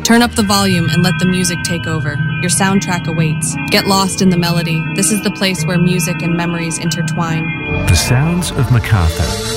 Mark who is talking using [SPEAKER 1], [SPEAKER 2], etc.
[SPEAKER 1] Turn up the volume and let the music take over. Your soundtrack awaits. Get lost in the melody. This is the place where music and memories intertwine.
[SPEAKER 2] The sounds of Macarthur.